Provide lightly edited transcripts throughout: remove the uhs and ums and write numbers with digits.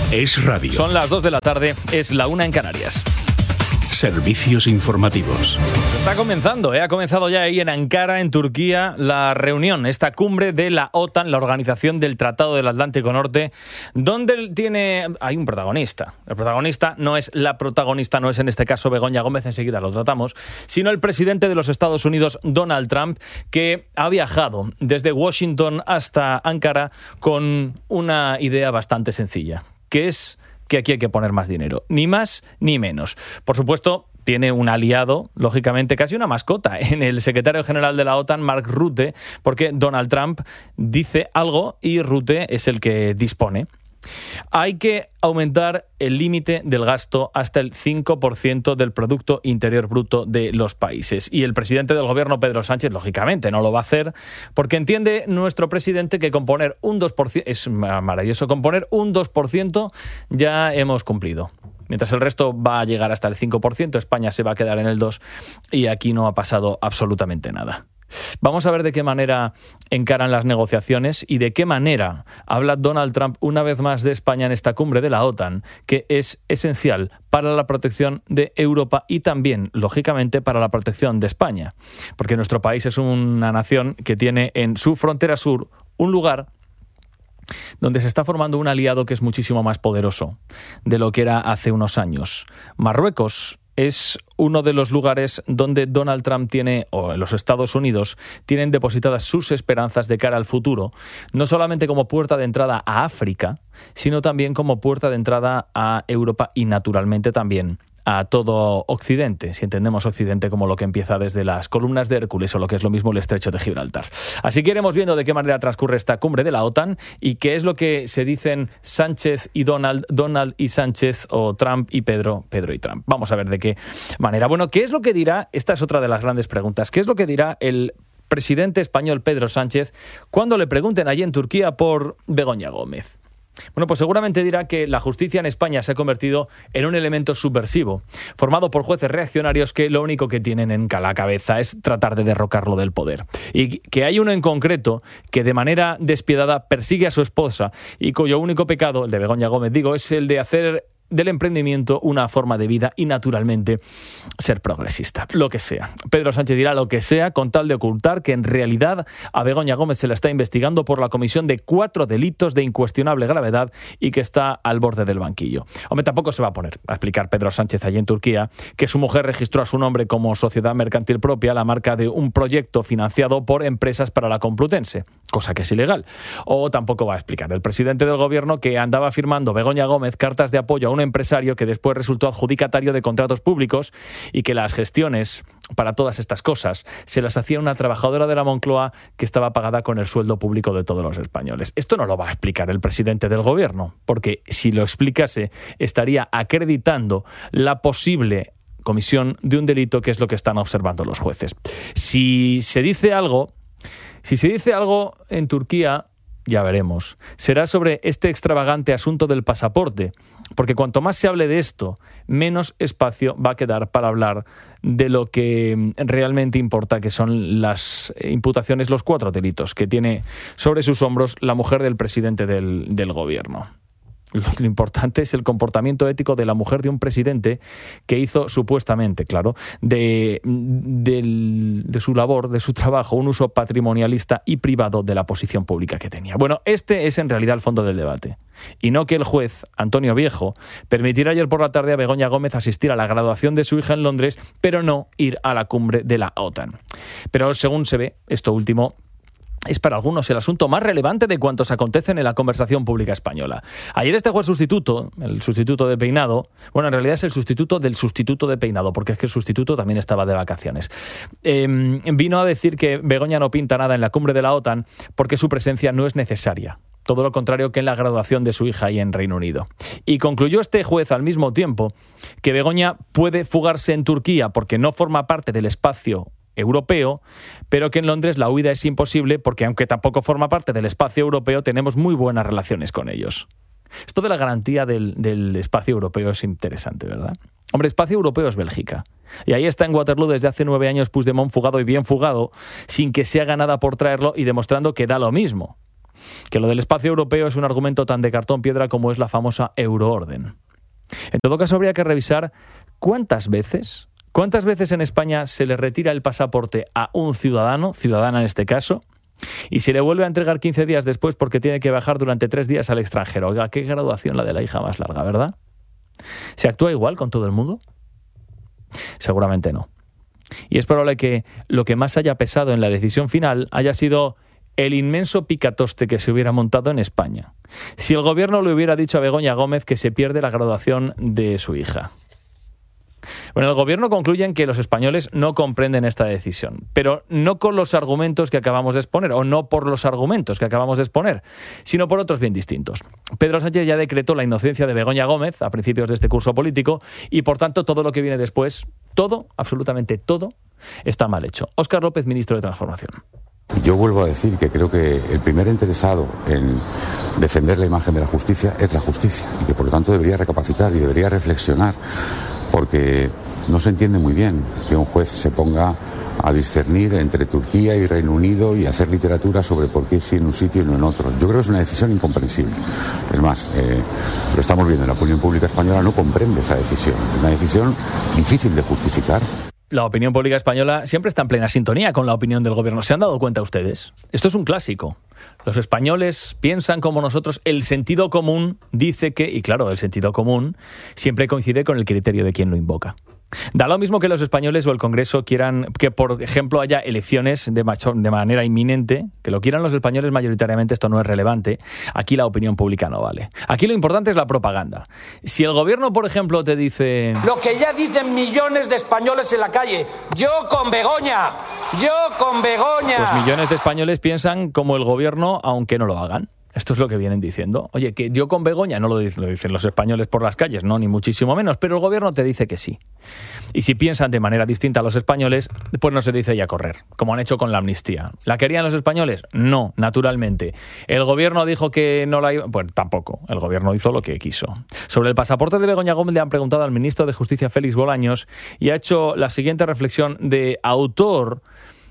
Es radio. Son las 2 de la tarde, es la 1 en Canarias. Servicios informativos. Está comenzando, ha comenzado ya ahí en Ankara, en Turquía, la reunión, esta cumbre de la OTAN, la Organización del Tratado del Atlántico Norte, donde hay un protagonista. El protagonista no es en este caso Begoña Gómez, enseguida lo tratamos, sino el presidente de los Estados Unidos, Donald Trump, que ha viajado desde Washington hasta Ankara con una idea bastante sencilla, que es que aquí hay que poner más dinero, ni más ni menos. Por supuesto, tiene un aliado, lógicamente casi una mascota, en el secretario general de la OTAN, Mark Rutte, porque Donald Trump dice algo y Rutte es el que dispone. Hay que aumentar el límite del gasto hasta el 5% del Producto Interior Bruto de los países. Y el presidente del gobierno, Pedro Sánchez, lógicamente no lo va a hacer, porque entiende nuestro presidente que con poner un 2%, es maravilloso, con poner un 2% ya hemos cumplido. Mientras el resto va a llegar hasta el 5%, España se va a quedar en el 2% y aquí no ha pasado absolutamente nada. Vamos a ver de qué manera encaran las negociaciones y de qué manera habla Donald Trump una vez más de España en esta cumbre de la OTAN, que es esencial para la protección de Europa y también, lógicamente, para la protección de España. Porque nuestro país es una nación que tiene en su frontera sur un lugar donde se está formando un aliado que es muchísimo más poderoso de lo que era hace unos años. Marruecos es uno de los lugares donde Donald Trump o los Estados Unidos tienen depositadas sus esperanzas de cara al futuro, no solamente como puerta de entrada a África, sino también como puerta de entrada a Europa y naturalmente también a todo Occidente, si entendemos Occidente como lo que empieza desde las columnas de Hércules o lo que es lo mismo el estrecho de Gibraltar. Así que iremos viendo de qué manera transcurre esta cumbre de la OTAN y qué es lo que se dicen Sánchez y Donald y Sánchez, o Trump y Pedro y Trump. Vamos a ver de qué manera. Bueno, ¿qué es lo que dirá? Esta es otra de las grandes preguntas. ¿Qué es lo que dirá el presidente español Pedro Sánchez cuando le pregunten allí en Turquía por Begoña Gómez? Bueno, pues seguramente dirá que la justicia en España se ha convertido en un elemento subversivo, formado por jueces reaccionarios que lo único que tienen en la cabeza es tratar de derrocarlo del poder. Y que hay uno en concreto que de manera despiadada persigue a su esposa y cuyo único pecado, el de Begoña Gómez, es el de hacer del emprendimiento una forma de vida y, naturalmente, ser progresista. Lo que sea. Pedro Sánchez dirá lo que sea con tal de ocultar que, en realidad, a Begoña Gómez se la está investigando por la comisión de 4 delitos de incuestionable gravedad y que está al borde del banquillo. Hombre, tampoco se va a poner a explicar Pedro Sánchez allí en Turquía que su mujer registró a su nombre como sociedad mercantil propia la marca de un proyecto financiado por Empresas para la Complutense, cosa que es ilegal. O tampoco va a explicar el presidente del gobierno que andaba firmando Begoña Gómez cartas de apoyo a un empresario que después resultó adjudicatario de contratos públicos y que las gestiones para todas estas cosas se las hacía una trabajadora de la Moncloa que estaba pagada con el sueldo público de todos los españoles. Esto no lo va a explicar el presidente del gobierno, porque si lo explicase estaría acreditando la posible comisión de un delito, que es lo que están observando los jueces. Si se dice algo en Turquía, ya veremos, será sobre este extravagante asunto del pasaporte, porque cuanto más se hable de esto, menos espacio va a quedar para hablar de lo que realmente importa, que son las imputaciones, los 4 delitos que tiene sobre sus hombros la mujer del presidente del gobierno. Lo importante es el comportamiento ético de la mujer de un presidente que hizo supuestamente, claro, de su labor, de su trabajo, un uso patrimonialista y privado de la posición pública que tenía. Bueno, este es en realidad el fondo del debate. Y no que el juez, Antonio Viejo, permitiera ayer por la tarde a Begoña Gómez asistir a la graduación de su hija en Londres, pero no ir a la cumbre de la OTAN. Pero según se ve, esto último es para algunos el asunto más relevante de cuantos acontecen en la conversación pública española. Ayer este juez sustituto, el sustituto de Peinado, bueno, en realidad es el sustituto del sustituto de Peinado, porque es que el sustituto también estaba de vacaciones, vino a decir que Begoña no pinta nada en la cumbre de la OTAN porque su presencia no es necesaria. Todo lo contrario que en la graduación de su hija ahí en Reino Unido. Y concluyó este juez al mismo tiempo que Begoña puede fugarse en Turquía porque no forma parte del espacio europeo, pero que en Londres la huida es imposible porque, aunque tampoco forma parte del espacio europeo, tenemos muy buenas relaciones con ellos. Esto de la garantía del espacio europeo es interesante, ¿verdad? Hombre, espacio europeo es Bélgica. Y ahí está en Waterloo desde hace 9 años Puigdemont fugado y bien fugado, sin que se haga nada por traerlo y demostrando que da lo mismo. que lo del espacio europeo es un argumento tan de cartón piedra como es la famosa euroorden. En todo caso, habría que revisar cuántas veces en España se le retira el pasaporte a un ciudadana en este caso, y se le vuelve a entregar 15 días después porque tiene que viajar durante 3 días al extranjero. Oiga, qué graduación la de la hija más larga, ¿verdad? ¿Se actúa igual con todo el mundo? Seguramente no. Y es probable que lo que más haya pesado en la decisión final haya sido el inmenso picatoste que se hubiera montado en España si el gobierno le hubiera dicho a Begoña Gómez que se pierde la graduación de su hija. Bueno, el gobierno concluye en que los españoles no comprenden esta decisión, pero no con los argumentos que acabamos de exponer, o no por los argumentos que acabamos de exponer, sino por otros bien distintos. Pedro Sánchez ya decretó la inocencia de Begoña Gómez a principios de este curso político y, por tanto, todo lo que viene después, todo, absolutamente todo, está mal hecho. Óscar López, ministro de Transformación. Yo vuelvo a decir que creo que el primer interesado en defender la imagen de la justicia es la justicia y que por lo tanto debería recapacitar y debería reflexionar, porque no se entiende muy bien que un juez se ponga a discernir entre Turquía y Reino Unido y hacer literatura sobre por qué sí en un sitio y no en otro. Yo creo que es una decisión incomprensible. Es más, lo estamos viendo, la opinión pública española no comprende esa decisión. Es una decisión difícil de justificar. La opinión pública española siempre está en plena sintonía con la opinión del gobierno. ¿Se han dado cuenta ustedes? Esto es un clásico. Los españoles piensan como nosotros, el sentido común dice que, y claro, el sentido común siempre coincide con el criterio de quien lo invoca. Da lo mismo que los españoles o el Congreso quieran que, por ejemplo, haya elecciones de manera inminente, que lo quieran los españoles mayoritariamente, esto no es relevante. Aquí la opinión pública no vale. Aquí lo importante es la propaganda. Si el gobierno, por ejemplo, te dice... Lo que ya dicen millones de españoles en la calle, yo con Begoña. Pues millones de españoles piensan como el gobierno, aunque no lo hagan. Esto es lo que vienen diciendo. Oye, que yo con Begoña, no lo dicen los españoles por las calles, no, ni muchísimo menos, pero el gobierno te dice que sí. Y si piensan de manera distinta a los españoles, pues no se dice ya correr, como han hecho con la amnistía. ¿La querían los españoles? No, naturalmente. ¿El gobierno dijo que no la iba? Pues tampoco. El gobierno hizo lo que quiso. Sobre el pasaporte de Begoña Gómez le han preguntado al ministro de Justicia, Félix Bolaños, y ha hecho la siguiente reflexión de autor,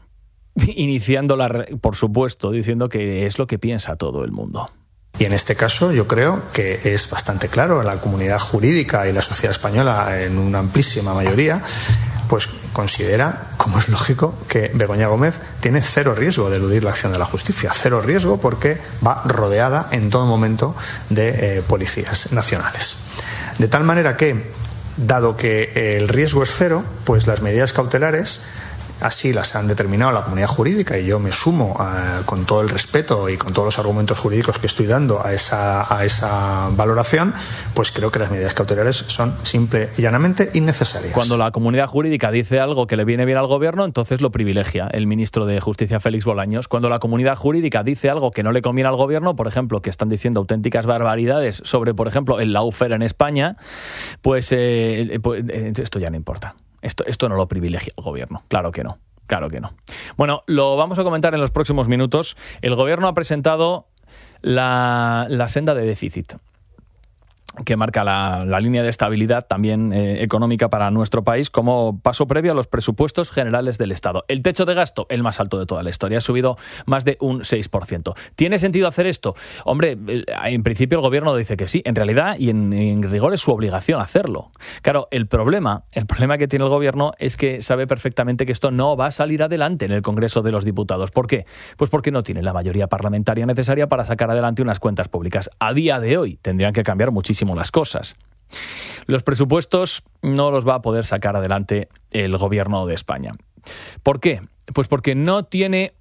iniciándola, por supuesto, diciendo que es lo que piensa todo el mundo. Y en este caso yo creo que es bastante claro, la comunidad jurídica y la sociedad española en una amplísima mayoría pues considera, como es lógico, que Begoña Gómez tiene cero riesgo de eludir la acción de la justicia, cero riesgo porque va rodeada en todo momento de policías nacionales. De tal manera que, dado que el riesgo es cero, pues las medidas cautelares así las han determinado la comunidad jurídica, y yo me sumo con todo el respeto y con todos los argumentos jurídicos que estoy dando a esa valoración, pues creo que las medidas cautelares son simple y llanamente innecesarias. Cuando la comunidad jurídica dice algo que le viene bien al gobierno, entonces lo privilegia el ministro de Justicia, Félix Bolaños. Cuando la comunidad jurídica dice algo que no le conviene al gobierno, por ejemplo, que están diciendo auténticas barbaridades sobre, por ejemplo, el lawfare en España, pues esto ya no importa. Esto no lo privilegia el gobierno. Claro que no. Claro que no. Bueno, lo vamos a comentar en los próximos minutos. El gobierno ha presentado la senda de déficit, que marca la línea de estabilidad también económica para nuestro país como paso previo a los presupuestos generales del Estado. El techo de gasto, el más alto de toda la historia, ha subido más de un 6%. ¿Tiene sentido hacer esto? Hombre, en principio el gobierno dice que sí. En realidad, y en rigor, es su obligación hacerlo. Claro, el problema que tiene el gobierno es que sabe perfectamente que esto no va a salir adelante en el Congreso de los Diputados. ¿Por qué? Pues porque no tiene la mayoría parlamentaria necesaria para sacar adelante unas cuentas públicas. A día de hoy tendrían que cambiar muchísimo las cosas. Los presupuestos no los va a poder sacar adelante el gobierno de España. ¿Por qué? Pues porque no tiene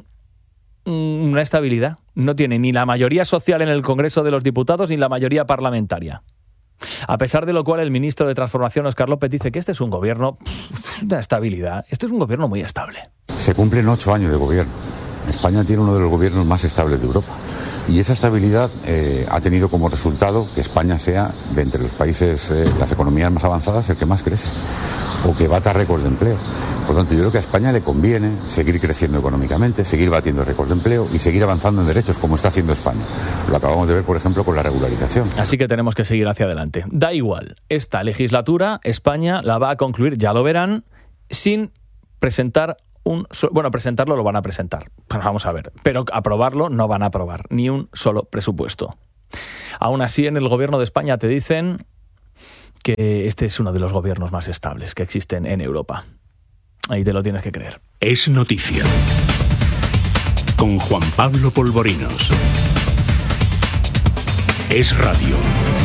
una estabilidad. No tiene ni la mayoría social en el Congreso de los Diputados ni la mayoría parlamentaria. A pesar de lo cual, el ministro de Transformación, Óscar López, dice que este es un gobierno, una estabilidad. Este es un gobierno muy estable. Se cumplen 8 años de gobierno. España tiene uno de los gobiernos más estables de Europa. Y esa estabilidad ha tenido como resultado que España sea, de entre los países, las economías más avanzadas, el que más crece, o que bata récords de empleo. Por lo tanto, yo creo que a España le conviene seguir creciendo económicamente, seguir batiendo récords de empleo y seguir avanzando en derechos, como está haciendo España. Lo acabamos de ver, por ejemplo, con la regularización. Así que tenemos que seguir hacia adelante. Da igual, esta legislatura España la va a concluir, ya lo verán, sin presentar presentarlo lo van a presentar, vamos a ver, pero aprobarlo no van a aprobar, ni un solo presupuesto. Aún así, en el gobierno de España te dicen que este es uno de los gobiernos más estables que existen en Europa. Ahí te lo tienes que creer. Es noticia. Con Juan Pablo Polvorinos. Es radio.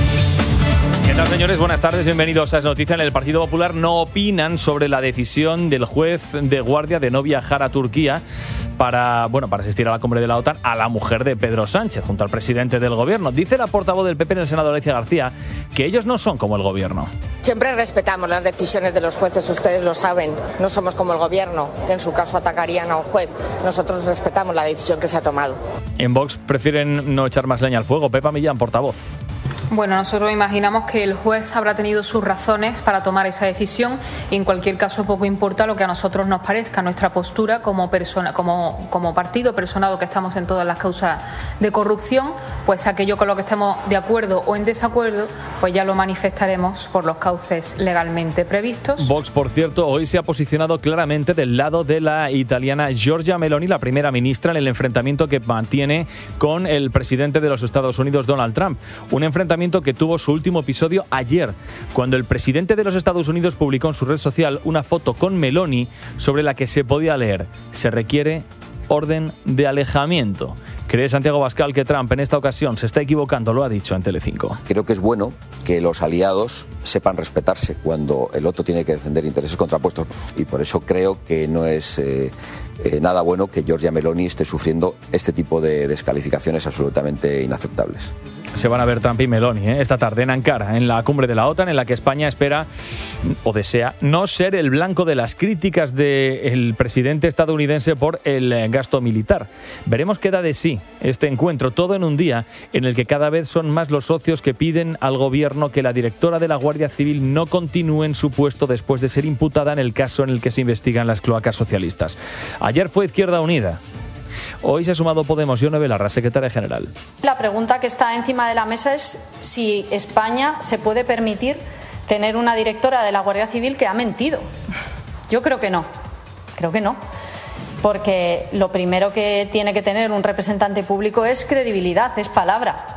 ¿Qué tal, señores? Buenas tardes, bienvenidos a Es Noticia. En el Partido Popular no opinan sobre la decisión del juez de guardia de no viajar a Turquía para asistir a la cumbre de la OTAN a la mujer de Pedro Sánchez, junto al presidente del gobierno. Dice la portavoz del PP en el Senado, Alicia García, que ellos no son como el gobierno. Siempre respetamos las decisiones de los jueces, ustedes lo saben. No somos como el gobierno, que en su caso atacarían a un juez. Nosotros respetamos la decisión que se ha tomado. En Vox prefieren no echar más leña al fuego. Pepa Millán, portavoz. Bueno, nosotros imaginamos que el juez habrá tenido sus razones para tomar esa decisión y en cualquier caso poco importa lo que a nosotros nos parezca. Nuestra postura como partido personado que estamos en todas las causas de corrupción, pues aquello con lo que estemos de acuerdo o en desacuerdo, pues ya lo manifestaremos por los cauces legalmente previstos. Vox, por cierto, hoy se ha posicionado claramente del lado de la italiana Giorgia Meloni, la primera ministra, en el enfrentamiento que mantiene con el presidente de los Estados Unidos, Donald Trump. Un enfrentamiento que tuvo su último episodio ayer, cuando el presidente de los Estados Unidos publicó en su red social una foto con Meloni sobre la que se podía leer: se requiere orden de alejamiento. ¿Cree Santiago Abascal que Trump en esta ocasión se está equivocando? Lo ha dicho en Telecinco. Creo que es bueno que los aliados sepan respetarse cuando el otro tiene que defender intereses contrapuestos, y por eso creo que no es nada bueno que Giorgia Meloni esté sufriendo este tipo de descalificaciones absolutamente inaceptables. Se van a ver Trump y Meloni esta tarde en Ankara, en la cumbre de la OTAN, en la que España espera o desea no ser el blanco de las críticas del presidente estadounidense por el gasto militar. Veremos qué da de sí este encuentro, todo en un día en el que cada vez son más los socios que piden al gobierno que la directora de la Guardia Civil no continúe en su puesto después de ser imputada en el caso en el que se investigan las cloacas socialistas. Ayer fue Izquierda Unida. Hoy se ha sumado Podemos. Yone Belarra, secretaria general. La pregunta que está encima de la mesa es si España se puede permitir tener una directora de la Guardia Civil que ha mentido. Yo creo que no, porque lo primero que tiene que tener un representante público es credibilidad, es palabra.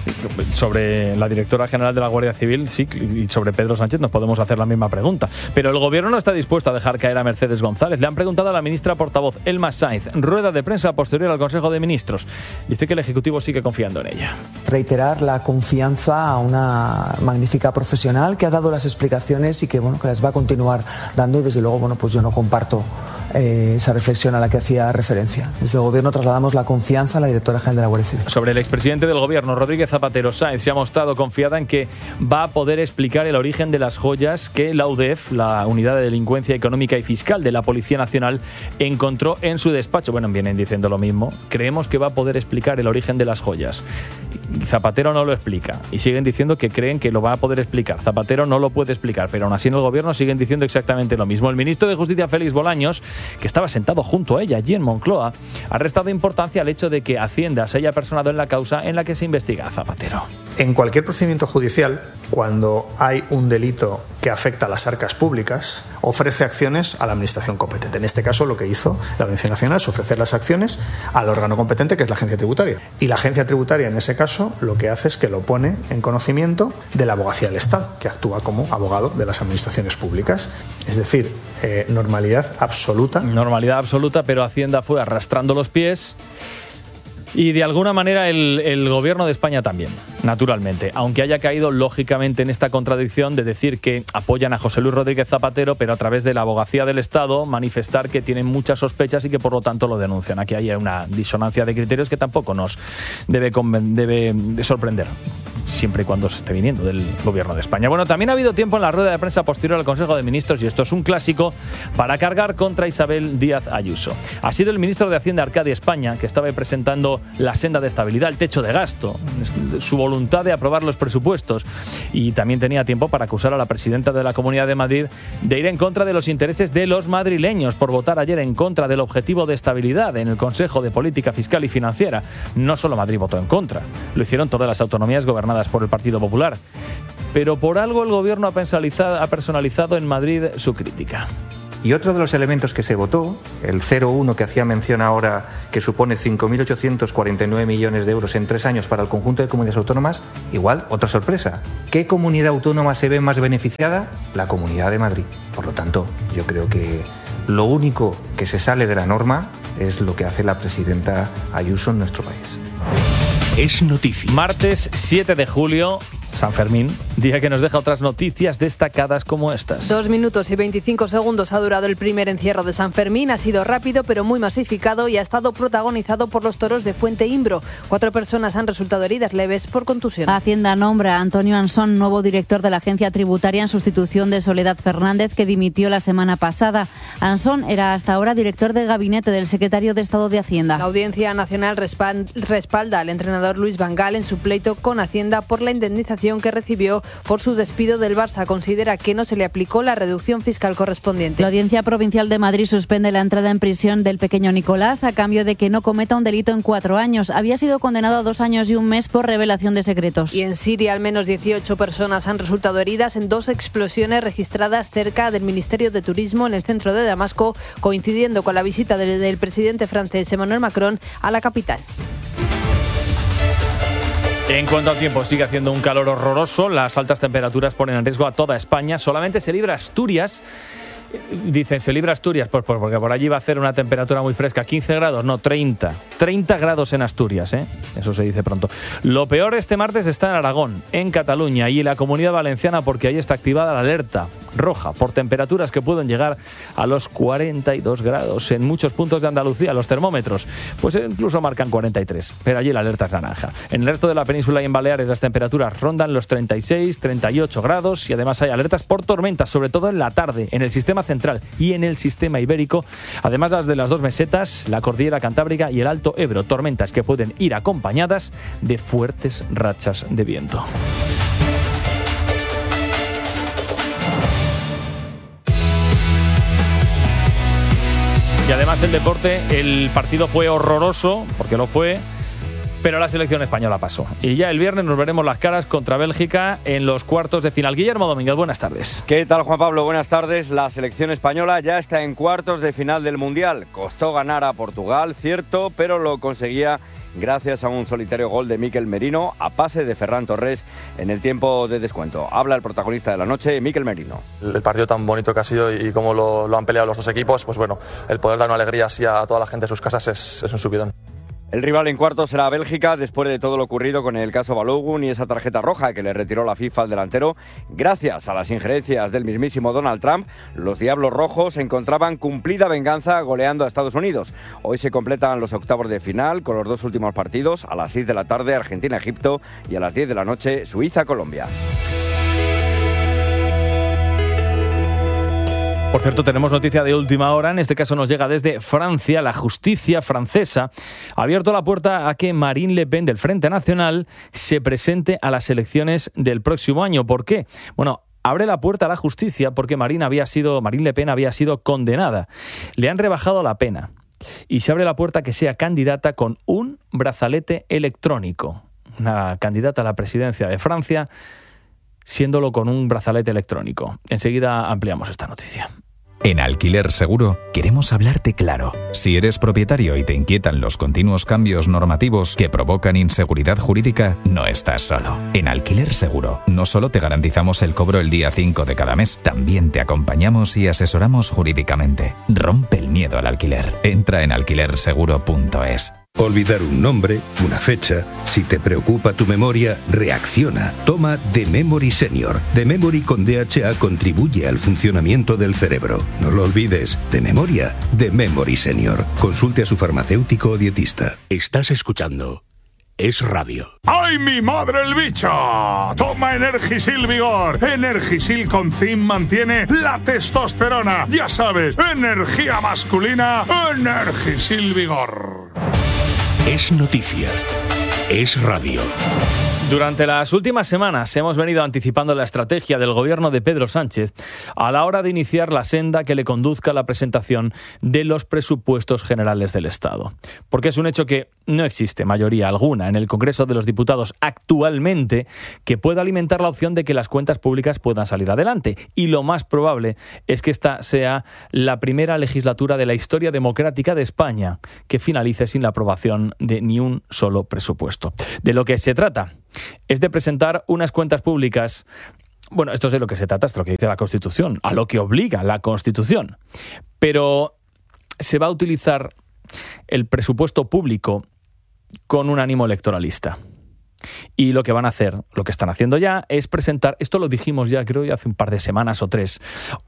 Sobre la directora general de la Guardia Civil, sí, y sobre Pedro Sánchez nos podemos hacer la misma pregunta. Pero el gobierno no está dispuesto a dejar caer a Mercedes González. Le han preguntado a la ministra portavoz, Elma Sainz, rueda de prensa posterior al Consejo de Ministros. Dice que el Ejecutivo sigue confiando en ella. Reiterar la confianza a una magnífica profesional que ha dado las explicaciones y que las va a continuar dando, y desde luego pues yo no comparto esa reflexión a la que hacía referencia. Desde el gobierno trasladamos la confianza a la directora general de la Guardia Civil. Sobre el expresidente del gobierno, Rodríguez Zapatero, Sáenz se ha mostrado confiada en que va a poder explicar el origen de las joyas que la UDEF, la Unidad de Delincuencia Económica y Fiscal de la Policía Nacional, encontró en su despacho. Bueno, vienen diciendo lo mismo. Creemos que va a poder explicar el origen de las joyas. Zapatero no lo explica y siguen diciendo que creen que lo va a poder explicar. Zapatero no lo puede explicar, pero aún así en el gobierno siguen diciendo exactamente lo mismo. El ministro de Justicia, Félix Bolaños, que estaba sentado junto a ella allí en Moncloa, ha restado importancia al hecho de que Hacienda se haya personado en la causa en la que se investiga a Zapatero. En cualquier procedimiento judicial, cuando hay un delito que afecta a las arcas públicas, ofrece acciones a la administración competente. En este caso, lo que hizo la Audiencia Nacional es ofrecer las acciones al órgano competente, que es la Agencia Tributaria. Y la Agencia Tributaria, en ese caso, lo que hace es que lo pone en conocimiento de la Abogacía del Estado, que actúa como abogado de las administraciones públicas. Es decir, normalidad absoluta. Normalidad absoluta, pero Hacienda fue arrastrando los pies. Y de alguna manera el gobierno de España también, naturalmente, aunque haya caído lógicamente en esta contradicción de decir que apoyan a José Luis Rodríguez Zapatero, pero a través de la Abogacía del Estado manifestar que tienen muchas sospechas y que por lo tanto lo denuncian. Aquí hay una disonancia de criterios que tampoco nos debe sorprender, siempre y cuando se esté viniendo del gobierno de España. Bueno, también ha habido tiempo en la rueda de prensa posterior al Consejo de Ministros, y esto es un clásico, para cargar contra Isabel Díaz Ayuso. Ha sido el ministro de Hacienda, Arcadio España, que estaba presentando la senda de estabilidad, el techo de gasto, su voluntad de aprobar los presupuestos, y también tenía tiempo para acusar a la presidenta de la Comunidad de Madrid de ir en contra de los intereses de los madrileños por votar ayer en contra del objetivo de estabilidad en el Consejo de Política Fiscal y Financiera. No solo Madrid votó en contra, lo hicieron todas las autonomías gobernadas por el Partido Popular. Pero por algo el gobierno ha personalizado en Madrid su crítica. Y otro de los elementos que se votó, el 0,1 que hacía mención ahora, que supone 5.849 millones de euros en 3 años para el conjunto de comunidades autónomas, igual, otra sorpresa. ¿Qué comunidad autónoma se ve más beneficiada? La Comunidad de Madrid. Por lo tanto, yo creo que lo único que se sale de la norma es lo que hace la presidenta Ayuso en nuestro país. Es noticia. Martes 7 de julio, San Fermín, día que nos deja otras noticias destacadas como estas. 2 minutos y 25 segundos ha durado el primer encierro de San Fermín. Ha sido rápido pero muy masificado y ha estado protagonizado por los toros de Fuente Imbro. 4 personas han resultado heridas leves por contusión. Hacienda nombra a Antonio Ansón nuevo director de la agencia tributaria en sustitución de Soledad Fernández, que dimitió la semana pasada. Ansón era hasta ahora director de gabinete del secretario de Estado de Hacienda. La Audiencia Nacional respalda al entrenador Luis Van Gaal en su pleito con Hacienda por la indemnización que recibió por su despido del Barça. Considera que no se le aplicó la reducción fiscal correspondiente. La Audiencia Provincial de Madrid suspende la entrada en prisión del pequeño Nicolás a cambio de que no cometa un delito en 4 años. Había sido condenado a 2 años y 1 mes por revelación de secretos. Y en Siria al menos 18 personas han resultado heridas en 2 explosiones registradas cerca del Ministerio de Turismo en el centro de Damasco, coincidiendo con la visita del presidente francés Emmanuel Macron a la capital. En cuanto al tiempo, sigue haciendo un calor horroroso. Las altas temperaturas ponen en riesgo a toda España. Solamente se libra Asturias. Dicen, se libra Asturias, pues porque por allí va a hacer una temperatura muy fresca. 15 grados, no, 30. 30 grados en Asturias, ¿eh? Eso se dice pronto. Lo peor este martes está en Aragón, en Cataluña y en la Comunidad Valenciana, porque ahí está activada la alerta roja por temperaturas que pueden llegar a los 42 grados. En muchos puntos de Andalucía los termómetros pues incluso marcan 43, pero allí la alerta es naranja. En el resto de la península y en Baleares las temperaturas rondan los 36, 38 grados y además hay alertas por tormentas, sobre todo en la tarde, en el sistema central y en el sistema ibérico, además las de las 2 mesetas, la cordillera cantábrica y el Alto Ebro, tormentas que pueden ir acompañadas de fuertes rachas de viento. Y además el deporte, el partido fue horroroso, porque lo fue, pero la selección española pasó. Y ya el viernes nos veremos las caras contra Bélgica en los cuartos de final. Guillermo Domínguez, buenas tardes. ¿Qué tal, Juan Pablo? Buenas tardes. La selección española ya está en cuartos de final del Mundial. Costó ganar a Portugal, cierto, pero lo conseguía gracias a un solitario gol de Mikel Merino a pase de Ferran Torres en el tiempo de descuento. Habla el protagonista de la noche, Mikel Merino. El partido tan bonito que ha sido y cómo lo han peleado los 2 equipos, pues bueno, el poder dar una alegría así a toda la gente de sus casas es un subidón. El rival en cuartos será Bélgica, después de todo lo ocurrido con el caso Balogun y esa tarjeta roja que le retiró la FIFA al delantero. Gracias a las injerencias del mismísimo Donald Trump, los Diablos Rojos encontraban cumplida venganza goleando a Estados Unidos. Hoy se completan los octavos de final con los 2 últimos partidos, a las 6 de la tarde Argentina-Egipto y a las 10 de la noche Suiza-Colombia. Por cierto, tenemos noticia de última hora, en este caso nos llega desde Francia. La justicia francesa ha abierto la puerta a que Marine Le Pen del Frente Nacional se presente a las elecciones del próximo año. ¿Por qué? Bueno, abre la puerta a la justicia porque Marine Le Pen había sido condenada. Le han rebajado la pena y se abre la puerta a que sea candidata con un brazalete electrónico. Una candidata a la presidencia de Francia siéndolo con un brazalete electrónico. Enseguida ampliamos esta noticia. En Alquiler Seguro queremos hablarte claro. Si eres propietario y te inquietan los continuos cambios normativos que provocan inseguridad jurídica, no estás solo. En Alquiler Seguro no solo te garantizamos el cobro el día 5 de cada mes, también te acompañamos y asesoramos jurídicamente. Rompe el miedo al alquiler. Entra en alquilerseguro.es. Olvidar un nombre, una fecha. Si te preocupa tu memoria, reacciona. Toma The Memory Senior. The Memory con DHA contribuye al funcionamiento del cerebro. No lo olvides. De memoria, The Memory Senior. Consulte a su farmacéutico o dietista. Estás escuchando Es Radio. ¡Ay, mi madre el bicho! Toma Energisil Vigor. Energisil con zinc mantiene la testosterona. Ya sabes, energía masculina, Energisil Vigor. Es noticia. Es radio. Durante las últimas semanas hemos venido anticipando la estrategia del gobierno de Pedro Sánchez a la hora de iniciar la senda que le conduzca a la presentación de los presupuestos generales del Estado. Porque es un hecho que no existe mayoría alguna en el Congreso de los Diputados actualmente que pueda alimentar la opción de que las cuentas públicas puedan salir adelante. Y lo más probable es que esta sea la primera legislatura de la historia democrática de España que finalice sin la aprobación de ni un solo presupuesto. De lo que se trata es de presentar unas cuentas públicas. Bueno, esto es de lo que se trata, es lo que dice la Constitución, a lo que obliga la Constitución. Pero se va a utilizar el presupuesto público con un ánimo electoralista. Y lo que van a hacer, lo que están haciendo ya, es presentar, esto lo dijimos ya creo hace un par de semanas o 3,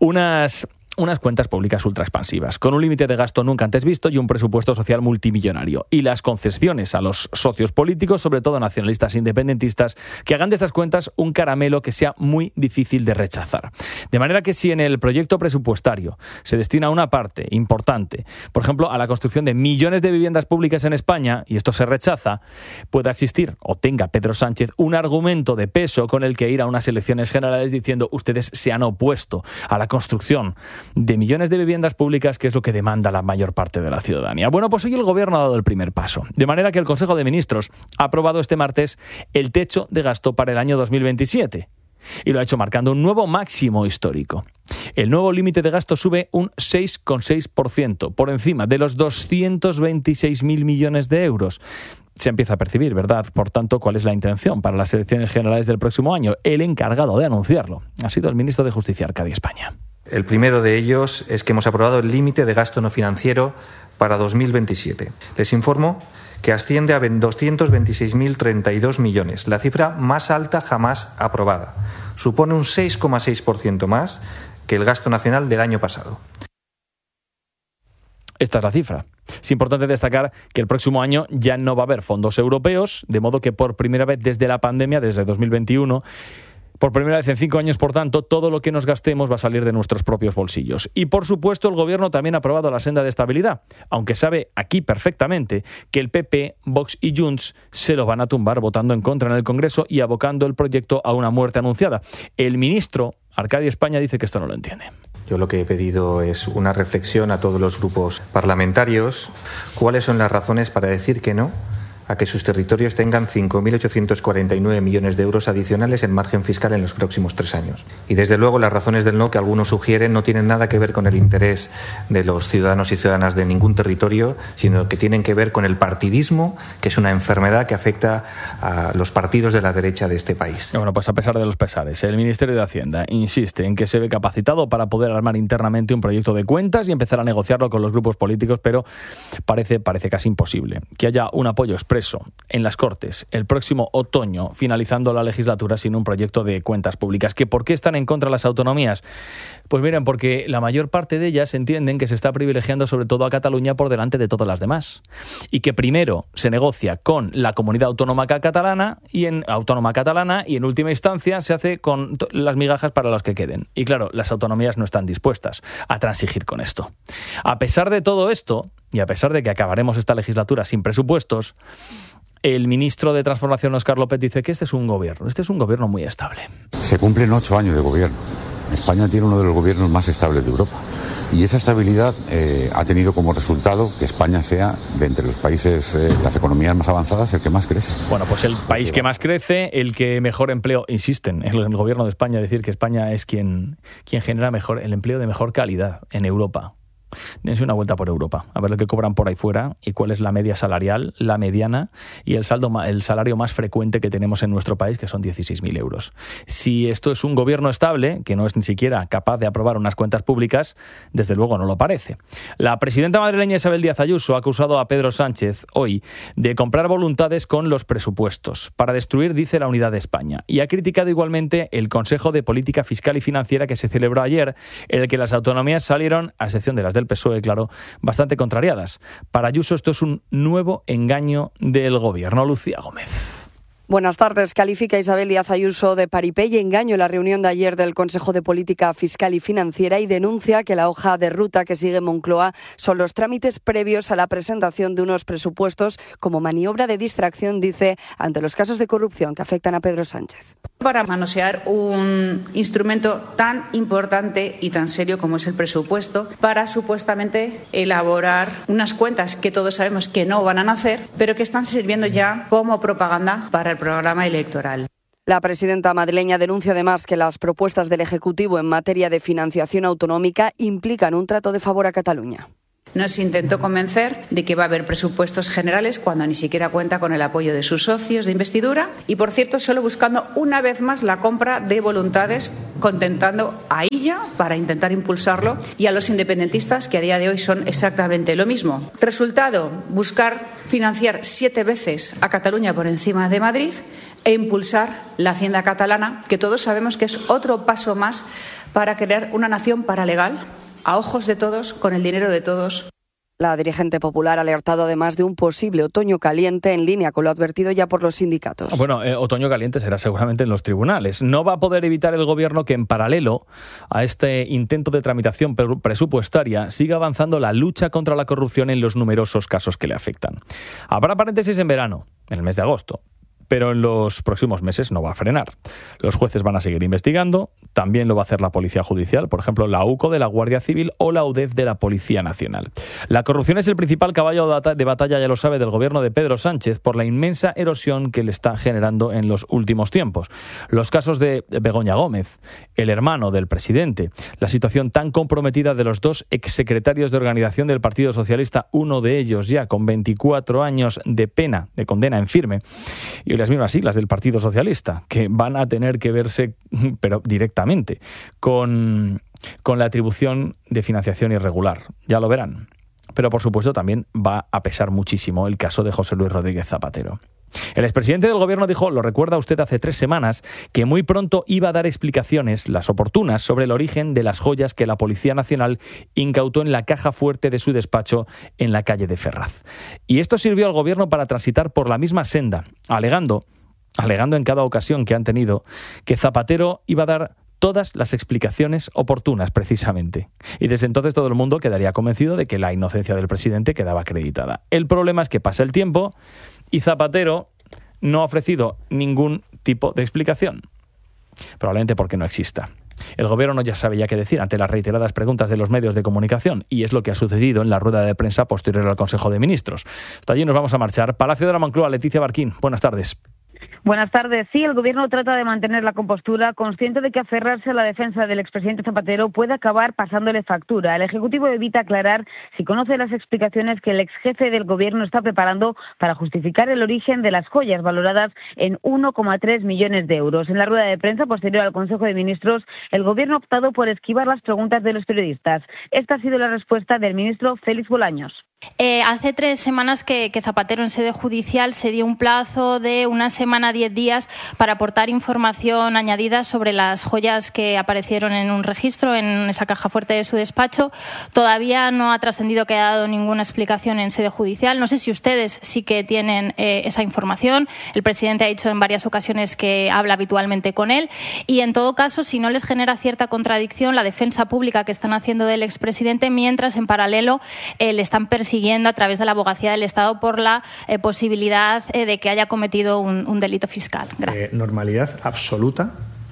unas cuentas públicas ultra expansivas, con un límite de gasto nunca antes visto y un presupuesto social multimillonario. Y las concesiones a los socios políticos, sobre todo nacionalistas e independentistas, que hagan de estas cuentas un caramelo que sea muy difícil de rechazar. De manera que si en el proyecto presupuestario se destina una parte importante, por ejemplo, a la construcción de millones de viviendas públicas en España, y esto se rechaza, pueda existir, o tenga Pedro Sánchez, un argumento de peso con el que ir a unas elecciones generales diciendo ustedes se han opuesto a la construcción de millones de viviendas públicas, que es lo que demanda la mayor parte de la ciudadanía. Bueno, pues hoy el Gobierno ha dado el primer paso, de manera que el Consejo de Ministros ha aprobado este martes el techo de gasto para el año 2027 y lo ha hecho marcando un nuevo máximo histórico. El nuevo límite de gasto sube un 6,6%, por encima de los 226.000 millones de euros. Se empieza a percibir, ¿verdad? Por tanto, ¿cuál es la intención para las elecciones generales del próximo año? El encargado de anunciarlo ha sido el ministro de Justicia, Arcadio España. El primero de ellos es que hemos aprobado el límite de gasto no financiero para 2027. Les informo que asciende a 226.032 millones, la cifra más alta jamás aprobada. Supone un 6,6% más que el gasto nacional del año pasado. Esta es la cifra. Es importante destacar que el próximo año ya no va a haber fondos europeos, de modo que por primera vez desde la pandemia, desde 2021, por primera vez en 5 años, por tanto, todo lo que nos gastemos va a salir de nuestros propios bolsillos. Y, por supuesto, el Gobierno también ha aprobado la senda de estabilidad, aunque sabe aquí perfectamente que el PP, Vox y Junts se lo van a tumbar votando en contra en el Congreso y abocando el proyecto a una muerte anunciada. El ministro, Arcadio España, dice que esto no lo entiende. Yo lo que he pedido es una reflexión a todos los grupos parlamentarios. ¿Cuáles son las razones para decir que no a que sus territorios tengan 5.849 millones de euros adicionales en margen fiscal en los próximos 3 años? Y desde luego las razones del no que algunos sugieren no tienen nada que ver con el interés de los ciudadanos y ciudadanas de ningún territorio, sino que tienen que ver con el partidismo, que es una enfermedad que afecta a los partidos de la derecha de este país. Bueno, pues a pesar de los pesares, el Ministerio de Hacienda insiste en que se ve capacitado para poder armar internamente un proyecto de cuentas y empezar a negociarlo con los grupos políticos, pero parece casi imposible que haya un apoyo expreso en las Cortes el próximo otoño, finalizando la legislatura sin un proyecto de cuentas públicas. ¿Que por qué están en contra las autonomías? Pues miren, porque la mayor parte de ellas entienden que se está privilegiando sobre todo a Cataluña por delante de todas las demás. Y que primero se negocia con la comunidad autónoma catalana y en última instancia se hace con las migajas para los que queden. Y claro, las autonomías no están dispuestas a transigir con esto. A pesar de todo esto, y a pesar de que acabaremos esta legislatura sin presupuestos, el ministro de Transformación, Óscar López, dice que este es un gobierno muy estable. Se cumplen 8 años de gobierno. España tiene uno de los gobiernos más estables de Europa. Y esa estabilidad ha tenido como resultado que España sea, de entre los países, las economías más avanzadas, el que más crece. Bueno, pues el país que más crece, el que mejor empleo, insisten en el gobierno de España, decir que España es quien genera el empleo de mejor calidad en Europa. Dense una vuelta por Europa, a ver lo que cobran por ahí fuera y cuál es la media salarial, la mediana y el salario más frecuente que tenemos en nuestro país, que son 16.000 euros. Si esto es un gobierno estable, que no es ni siquiera capaz de aprobar unas cuentas públicas, desde luego no lo parece. La presidenta madrileña Isabel Díaz Ayuso ha acusado a Pedro Sánchez hoy de comprar voluntades con los presupuestos para destruir, dice, la unidad de España. Y ha criticado igualmente el Consejo de Política Fiscal y Financiera que se celebró ayer, en el que las autonomías salieron, a excepción de las del PSOE, claro, bastante contrariadas. Para Ayuso esto es un nuevo engaño del gobierno. Lucía Gómez. Buenas tardes. Califica Isabel Díaz Ayuso de paripé y engaño la reunión de ayer del Consejo de Política Fiscal y Financiera y denuncia que la hoja de ruta que sigue Moncloa son los trámites previos a la presentación de unos presupuestos como maniobra de distracción, dice, ante los casos de corrupción que afectan a Pedro Sánchez. Para manosear un instrumento tan importante y tan serio como es el presupuesto, para supuestamente elaborar unas cuentas que todos sabemos que no van a nacer, pero que están sirviendo ya como propaganda para el programa electoral. La presidenta madrileña denuncia además que las propuestas del Ejecutivo en materia de financiación autonómica implican un trato de favor a Cataluña. Nos intentó convencer de que va a haber presupuestos generales cuando ni siquiera cuenta con el apoyo de sus socios de investidura y, por cierto, solo buscando una vez más la compra de voluntades, contentando a ella para intentar impulsarlo y a los independentistas, que a día de hoy son exactamente lo mismo. Resultado, buscar financiar 7 veces a Cataluña por encima de Madrid e impulsar la hacienda catalana, que todos sabemos que es otro paso más para crear una nación paralegal, a ojos de todos, con el dinero de todos. La dirigente popular ha alertado además de un posible otoño caliente en línea con lo advertido ya por los sindicatos. Bueno, otoño caliente será seguramente en los tribunales. No va a poder evitar el Gobierno que en paralelo a este intento de tramitación presupuestaria siga avanzando la lucha contra la corrupción en los numerosos casos que le afectan. Habrá paréntesis en verano, en el mes de agosto, pero en los próximos meses no va a frenar. Los jueces van a seguir investigando, también lo va a hacer la Policía Judicial, por ejemplo, la UCO de la Guardia Civil o la UDEF de la Policía Nacional. La corrupción es el principal caballo de batalla, ya lo sabe, del gobierno de Pedro Sánchez por la inmensa erosión que le está generando en los últimos tiempos. Los casos de Begoña Gómez, el hermano del presidente, la situación tan comprometida de los 2 exsecretarios de organización del Partido Socialista, uno de ellos ya con 24 años de pena, de condena en firme, y las mismas siglas del Partido Socialista, que van a tener que verse, pero directamente, con la atribución de financiación irregular. Ya lo verán. Pero, por supuesto, también va a pesar muchísimo el caso de José Luis Rodríguez Zapatero. El expresidente del Gobierno dijo, lo recuerda usted hace 3 semanas, que muy pronto iba a dar explicaciones, las oportunas, sobre el origen de las joyas que la Policía Nacional incautó en la caja fuerte de su despacho en la calle de Ferraz. Y esto sirvió al Gobierno para transitar por la misma senda, alegando en cada ocasión que han tenido que Zapatero iba a dar todas las explicaciones oportunas, precisamente. Y desde entonces todo el mundo quedaría convencido de que la inocencia del presidente quedaba acreditada. El problema es que pasa el tiempo y Zapatero no ha ofrecido ningún tipo de explicación. Probablemente porque no exista. El Gobierno ya sabe ya qué decir ante las reiteradas preguntas de los medios de comunicación, y es lo que ha sucedido en la rueda de prensa posterior al Consejo de Ministros. Hasta allí nos vamos a marchar. Palacio de la Moncloa, Leticia Barquín. Buenas tardes. Buenas tardes. Sí, el Gobierno trata de mantener la compostura, consciente de que aferrarse a la defensa del expresidente Zapatero puede acabar pasándole factura. El Ejecutivo evita aclarar si conoce las explicaciones que el exjefe del Gobierno está preparando para justificar el origen de las joyas valoradas en 1,3 millones de euros. En la rueda de prensa posterior al Consejo de Ministros, el Gobierno ha optado por esquivar las preguntas de los periodistas. Esta ha sido la respuesta del ministro Félix Bolaños. Hace 3 semanas que Zapatero en sede judicial se dio un plazo de una semana, 10 días, para aportar información añadida sobre las joyas que aparecieron en un registro en esa caja fuerte de su despacho. Todavía no ha trascendido que haya dado ninguna explicación en sede judicial. No sé si ustedes sí que tienen esa información. El presidente ha dicho en varias ocasiones que habla habitualmente con él. Y en todo caso, si no les genera cierta contradicción la defensa pública que están haciendo del expresidente, mientras en paralelo le están persiguiendo a través de la Abogacía del Estado por la posibilidad de que haya cometido un delito fiscal. Normalidad absoluta,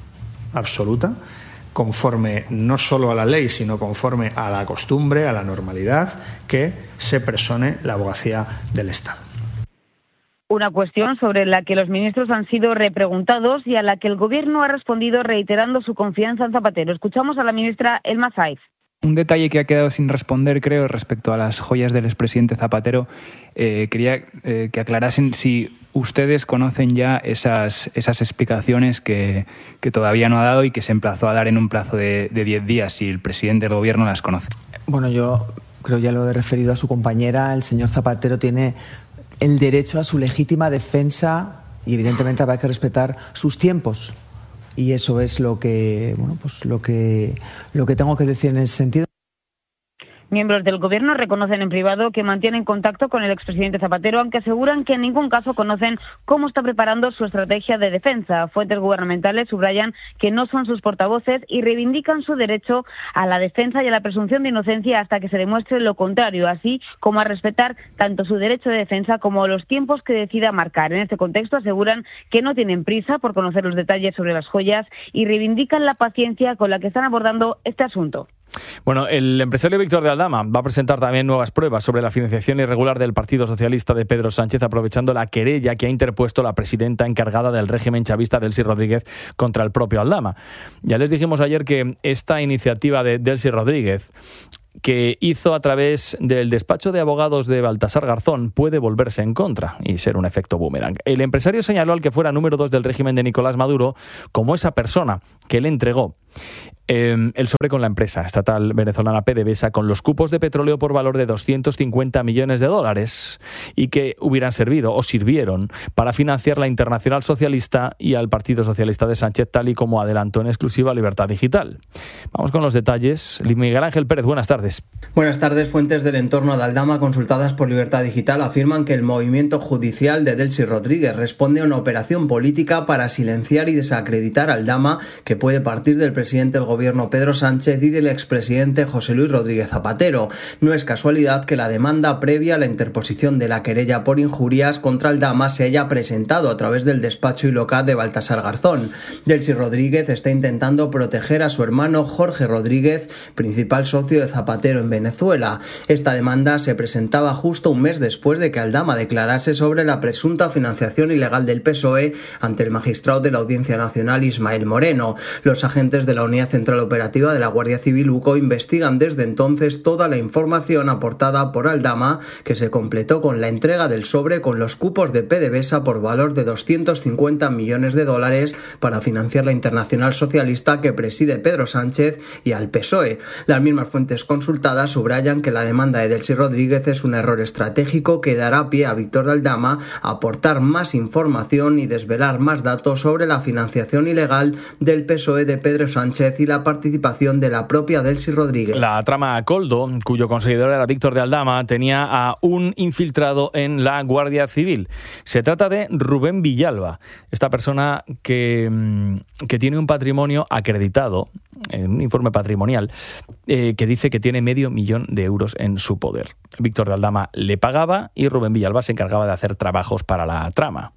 conforme no solo a la ley, sino conforme a la costumbre, a la normalidad, que se persone la Abogacía del Estado. Una cuestión sobre la que los ministros han sido repreguntados y a la que el Gobierno ha respondido reiterando su confianza en Zapatero. Escuchamos a la ministra Elma Saiz. Un detalle que ha quedado sin responder, creo, respecto a las joyas del expresidente Zapatero. Quería que aclarasen si ustedes conocen ya esas explicaciones que todavía no ha dado y que se emplazó a dar en un plazo de 10 días, si el presidente del Gobierno las conoce. Bueno, yo creo, ya lo he referido a su compañera, el señor Zapatero tiene el derecho a su legítima defensa y evidentemente habrá que respetar sus tiempos. Y eso es lo que tengo que decir en ese sentido. Miembros del Gobierno reconocen en privado que mantienen contacto con el expresidente Zapatero, aunque aseguran que en ningún caso conocen cómo está preparando su estrategia de defensa. Fuentes gubernamentales subrayan que no son sus portavoces y reivindican su derecho a la defensa y a la presunción de inocencia hasta que se demuestre lo contrario, así como a respetar tanto su derecho de defensa como los tiempos que decida marcar. En este contexto aseguran que no tienen prisa por conocer los detalles sobre las joyas y reivindican la paciencia con la que están abordando este asunto. Bueno, el empresario Víctor de Aldama va a presentar también nuevas pruebas sobre la financiación irregular del Partido Socialista de Pedro Sánchez, aprovechando la querella que ha interpuesto la presidenta encargada del régimen chavista, Delcy Rodríguez, contra el propio Aldama. Ya les dijimos ayer que esta iniciativa de Delcy Rodríguez, que hizo a través del despacho de abogados de Baltasar Garzón, puede volverse en contra y ser un efecto boomerang. El empresario señaló al que fuera número 2 del régimen de Nicolás Maduro como esa persona que le entregó el sobre con la empresa estatal venezolana PDVSA con los cupos de petróleo por valor de 250 millones de dólares y que hubieran servido o sirvieron para financiar la Internacional Socialista y al Partido Socialista de Sánchez, tal y como adelantó en exclusiva Libertad Digital. Vamos con los detalles. Miguel Ángel Pérez, buenas tardes. Buenas tardes. Fuentes del entorno de Aldama consultadas por Libertad Digital afirman que el movimiento judicial de Delcy Rodríguez responde a una operación política para silenciar y desacreditar a Aldama, que puede partir del presidente del gobierno Pedro Sánchez y del expresidente José Luis Rodríguez Zapatero. No es casualidad que la demanda previa a la interposición de la querella por injurias contra Aldama se haya presentado a través del despacho y local de Baltasar Garzón. Delcy Rodríguez está intentando proteger a su hermano Jorge Rodríguez, principal socio de Zapatero en Venezuela. Esta demanda se presentaba justo un mes después de que Aldama declarase sobre la presunta financiación ilegal del PSOE ante el magistrado de la Audiencia Nacional Ismael Moreno. Los agentes de la Unidad Central Operativa de la Guardia Civil UCO investigan desde entonces toda la información aportada por Aldama, que se completó con la entrega del sobre con los cupos de PDVSA por valor de 250 millones de dólares para financiar la Internacional Socialista que preside Pedro Sánchez y al PSOE. Las mismas fuentes consultadas subrayan que la demanda de Delcy Rodríguez es un error estratégico que dará pie a Víctor de Aldama a aportar más información y desvelar más datos sobre la financiación ilegal del PSOE de Pedro Sánchez y la participación de la propia Delcy Rodríguez. La trama Coldo, cuyo conseguidor era Víctor de Aldama, tenía a un infiltrado en la Guardia Civil. Se trata de Rubén Villalba, esta persona que tiene un patrimonio acreditado, en un informe patrimonial, que dice que tiene $500 000 en su poder. Víctor de Aldama le pagaba y Rubén Villalba se encargaba de hacer trabajos para la trama.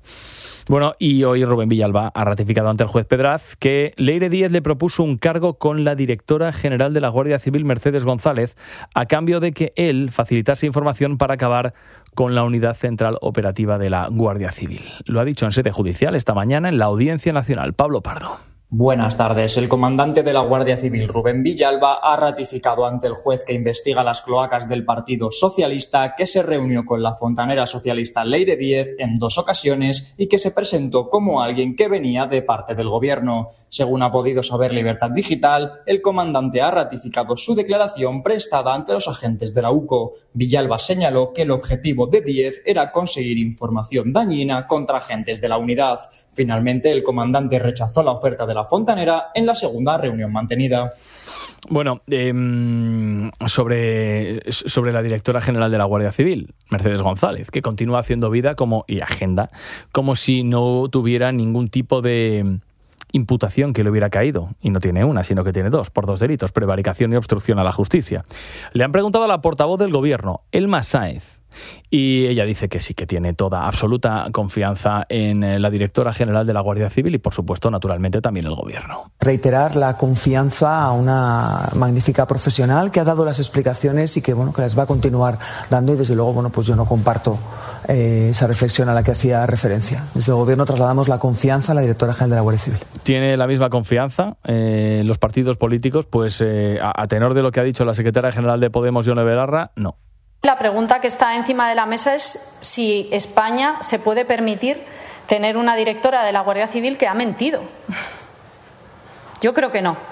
Bueno, y hoy Rubén Villalba ha ratificado ante el juez Pedraz que Leire Díez le propuso un cargo con la directora general de la Guardia Civil, Mercedes González, a cambio de que él facilitase información para acabar con la Unidad Central Operativa de la Guardia Civil. Lo ha dicho en sede judicial esta mañana en la Audiencia Nacional. Pablo Pardo. Buenas tardes. El comandante de la Guardia Civil, Rubén Villalba, ha ratificado ante el juez que investiga las cloacas del Partido Socialista que se reunió con la fontanera socialista Leire Díez en 2 ocasiones y que se presentó como alguien que venía de parte del gobierno. Según ha podido saber Libertad Digital, el comandante ha ratificado su declaración prestada ante los agentes de la UCO. Villalba señaló que el objetivo de Díez era conseguir información dañina contra agentes de la unidad. Finalmente, el comandante rechazó la oferta de la fontanera en la segunda reunión mantenida. Bueno, sobre la directora general de la Guardia Civil, Mercedes González, que continúa haciendo vida y agenda como si no tuviera ningún tipo de imputación que le hubiera caído, y no tiene una, sino que tiene 2, por 2 delitos, prevaricación y obstrucción a la justicia. Le han preguntado a la portavoz del gobierno, Elma Sáez, y ella dice que sí, que tiene toda absoluta confianza en la directora general de la Guardia Civil y, por supuesto, naturalmente también el gobierno. Reiterar la confianza a una magnífica profesional que ha dado las explicaciones y que las va a continuar dando, y desde luego pues yo no comparto esa reflexión a la que hacía referencia. Desde el gobierno trasladamos la confianza a la directora general de la Guardia Civil. ¿Tiene la misma confianza los partidos políticos? Pues a tenor de lo que ha dicho la secretaria general de Podemos, Yone Belarra, no. La pregunta que está encima de la mesa es si España se puede permitir tener una directora de la Guardia Civil que ha mentido. Yo creo que no,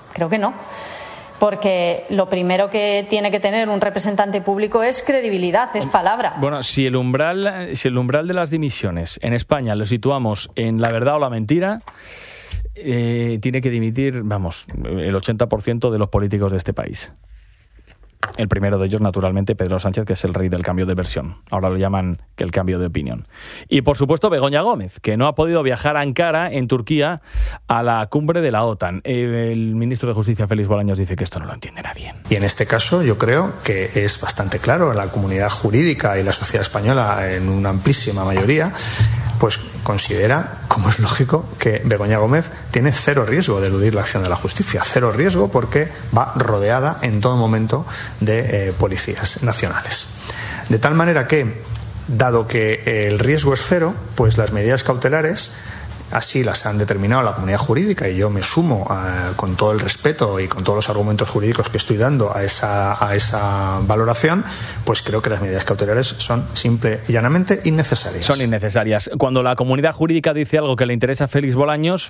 porque lo primero que tiene que tener un representante público es credibilidad, es palabra. Bueno, si el umbral de las dimisiones en España lo situamos en la verdad o la mentira, tiene que dimitir, el 80% de los políticos de este país. El primero de ellos, naturalmente, Pedro Sánchez, que es el rey del cambio de versión. Ahora lo llaman que el cambio de opinión. Y, por supuesto, Begoña Gómez, que no ha podido viajar a Ankara, en Turquía, a la cumbre de la OTAN. El ministro de Justicia, Félix Bolaños, dice que esto no lo entiende nadie. Y en este caso yo creo que es bastante claro. La comunidad jurídica y la sociedad española, en una amplísima mayoría, pues considera, como es lógico, que Begoña Gómez tiene cero riesgo de eludir la acción de la justicia. Cero riesgo porque va rodeada en todo momento de policías nacionales. De tal manera que, dado que el riesgo es cero, pues las medidas cautelares así las han determinado la comunidad jurídica, y yo me sumo con todo el respeto y con todos los argumentos jurídicos que estoy dando a esa valoración, pues creo que las medidas cautelares son simple y llanamente innecesarias. Son innecesarias. Cuando la comunidad jurídica dice algo que le interesa a Félix Bolaños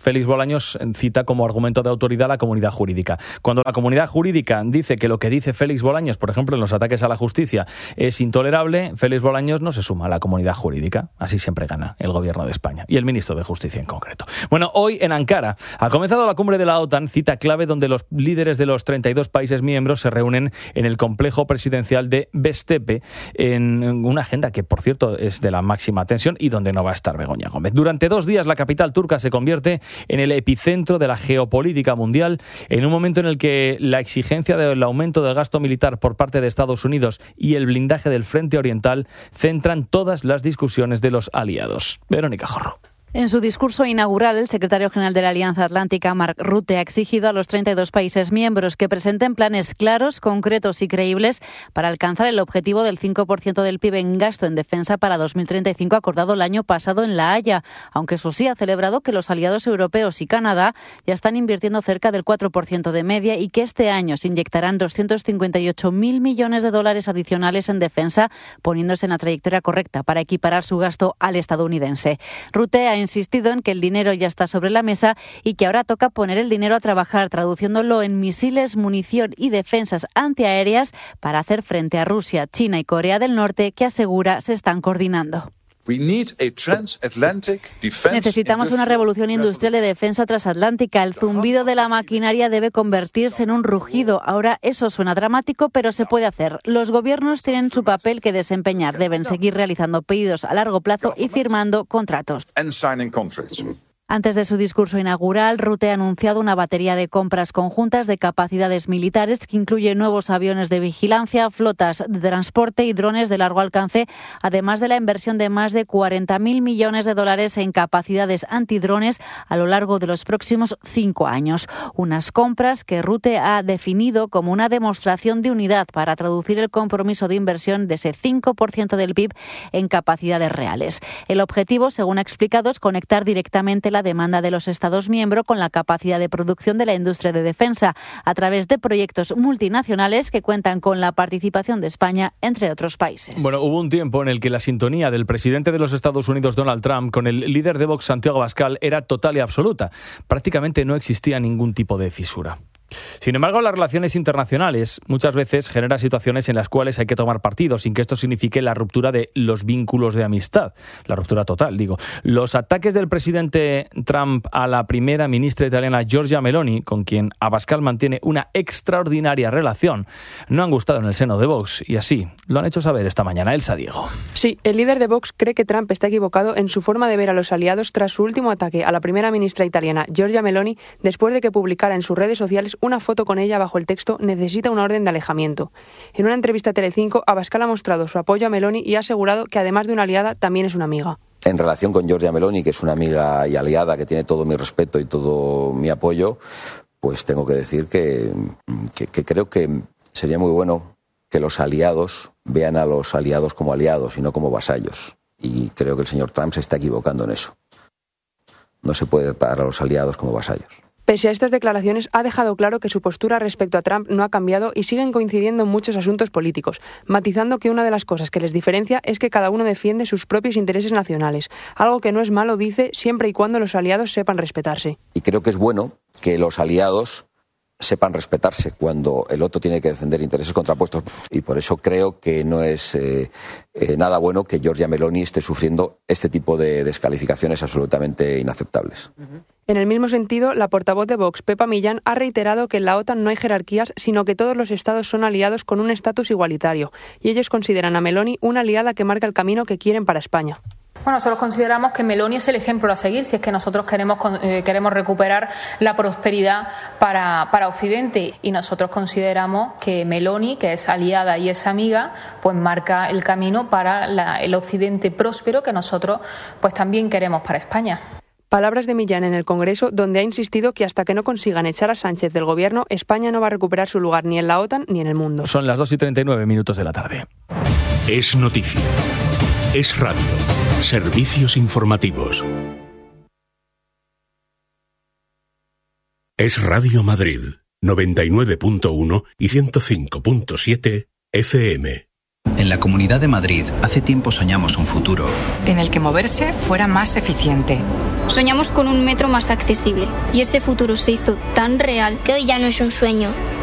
cita como argumento de autoridad a la comunidad jurídica. Cuando la comunidad jurídica dice que lo que dice Félix Bolaños, por ejemplo, en los ataques a la justicia, es intolerable, Félix Bolaños no se suma a la comunidad jurídica. Así siempre gana el gobierno de España y el ministro de Justicia en concreto. Bueno, hoy en Ankara ha comenzado la cumbre de la OTAN, cita clave donde los líderes de los 32 países miembros se reúnen en el complejo presidencial de Bestepe, en una agenda que, por cierto, es de la máxima tensión y donde no va a estar Begoña Gómez. Durante 2 días la capital turca se convierte en el epicentro de la geopolítica mundial, en un momento en el que la exigencia del aumento del gasto militar por parte de Estados Unidos y el blindaje del frente oriental centran todas las discusiones de los aliados. Verónica Jorro. En su discurso inaugural, el secretario general de la Alianza Atlántica, Mark Rutte, ha exigido a los 32 países miembros que presenten planes claros, concretos y creíbles para alcanzar el objetivo del 5% del PIB en gasto en defensa para 2035 acordado el año pasado en La Haya, aunque eso sí ha celebrado que los aliados europeos y Canadá ya están invirtiendo cerca del 4% de media y que este año se inyectarán 258.000 millones de dólares adicionales en defensa, poniéndose en la trayectoria correcta para equiparar su gasto al estadounidense. Rutte ha insistido en que el dinero ya está sobre la mesa y que ahora toca poner el dinero a trabajar, traduciéndolo en misiles, munición y defensas antiaéreas para hacer frente a Rusia, China y Corea del Norte, que asegura se están coordinando. Necesitamos una revolución industrial de defensa transatlántica. El zumbido de la maquinaria debe convertirse en un rugido. Ahora eso suena dramático, pero se puede hacer. Los gobiernos tienen su papel que desempeñar. Deben seguir realizando pedidos a largo plazo y firmando contratos. Antes de su discurso inaugural, Rutte ha anunciado una batería de compras conjuntas de capacidades militares que incluye nuevos aviones de vigilancia, flotas de transporte y drones de largo alcance, además de la inversión de más de 40.000 millones de dólares en capacidades antidrones a lo largo de los próximos 5 años. Unas compras que Rutte ha definido como una demostración de unidad para traducir el compromiso de inversión de ese 5% del PIB en capacidades reales. El objetivo, según ha explicado, es conectar directamente la demanda de los Estados miembros con la capacidad de producción de la industria de defensa a través de proyectos multinacionales que cuentan con la participación de España, entre otros países. Bueno, hubo un tiempo en el que la sintonía del presidente de los Estados Unidos, Donald Trump, con el líder de Vox, Santiago Abascal, era total y absoluta. Prácticamente no existía ningún tipo de fisura. Sin embargo, las relaciones internacionales muchas veces generan situaciones en las cuales hay que tomar partido, sin que esto signifique la ruptura de los vínculos de amistad. La ruptura total, digo. Los ataques del presidente Trump a la primera ministra italiana Giorgia Meloni, con quien Abascal mantiene una extraordinaria relación, no han gustado en el seno de Vox, y así lo han hecho saber esta mañana Elsa Diego. Sí, el líder de Vox cree que Trump está equivocado en su forma de ver a los aliados tras su último ataque a la primera ministra italiana Giorgia Meloni, después de que publicara en sus redes sociales una foto con ella bajo el texto "Necesita una orden de alejamiento". En una entrevista a Telecinco, Abascal ha mostrado su apoyo a Meloni y ha asegurado que además de una aliada, también es una amiga. En relación con Giorgia Meloni, que es una amiga y aliada que tiene todo mi respeto y todo mi apoyo, pues tengo que decir que creo que sería muy bueno que los aliados vean a los aliados como aliados y no como vasallos. Y creo que el señor Trump se está equivocando en eso. No se puede tratar a los aliados como vasallos. Pese a estas declaraciones, ha dejado claro que su postura respecto a Trump no ha cambiado y siguen coincidiendo en muchos asuntos políticos, matizando que una de las cosas que les diferencia es que cada uno defiende sus propios intereses nacionales, algo que no es malo, dice, siempre y cuando los aliados sepan respetarse. Y creo que es bueno que los aliados sepan respetarse cuando el otro tiene que defender intereses contrapuestos. Y por eso creo que no es nada bueno que Giorgia Meloni esté sufriendo este tipo de descalificaciones absolutamente inaceptables. En el mismo sentido, la portavoz de Vox, Pepa Millán, ha reiterado que en la OTAN no hay jerarquías, sino que todos los estados son aliados con un estatus igualitario. Y ellos consideran a Meloni una aliada que marca el camino que quieren para España. Bueno, nosotros consideramos que Meloni es el ejemplo a seguir si es que nosotros queremos recuperar la prosperidad para Occidente, y nosotros consideramos que Meloni, que es aliada y es amiga, pues marca el camino para el Occidente próspero que nosotros pues también queremos para España. Palabras de Millán en el Congreso, donde ha insistido que hasta que no consigan echar a Sánchez del gobierno, España no va a recuperar su lugar ni en la OTAN ni en el mundo. Son las 2:39 de la tarde. Es noticia. Es radio. Servicios informativos. Es Radio Madrid, 99.1 y 105.7 FM. En la Comunidad de Madrid, hace tiempo soñamos un futuro en el que moverse fuera más eficiente. Soñamos con un metro más accesible y ese futuro se hizo tan real que hoy ya no es un sueño.